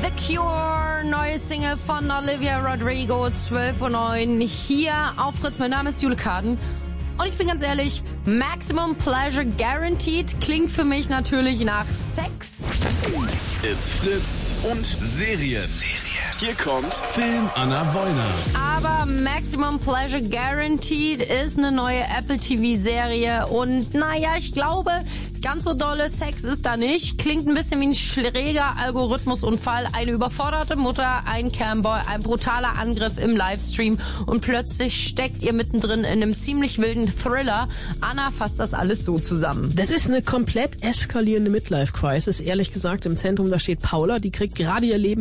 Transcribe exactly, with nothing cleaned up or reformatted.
The Cure, neue Single von Olivia Rodrigo, zwölf Uhr neun, hier auf Fritz. Mein Name ist Jule Kaden und ich bin ganz ehrlich, Maximum Pleasure Guaranteed klingt für mich natürlich nach Sex. It's Fritz und Serien. Hier kommt Film Anna Wollner. Aber Maximum Pleasure Guaranteed ist eine neue Apple T V-Serie und naja, ich glaube, ganz so dolle Sex ist da nicht. Klingt ein bisschen wie ein schräger Algorithmusunfall. Eine überforderte Mutter, ein Camboy, ein brutaler Angriff im Livestream und plötzlich steckt ihr mittendrin in einem ziemlich wilden Thriller. Anna fasst das alles so zusammen. Das ist eine komplett eskalierende Midlife-Crisis, ehrlich gesagt. Im Zentrum, da steht Paula, die kriegt gerade ihr Leben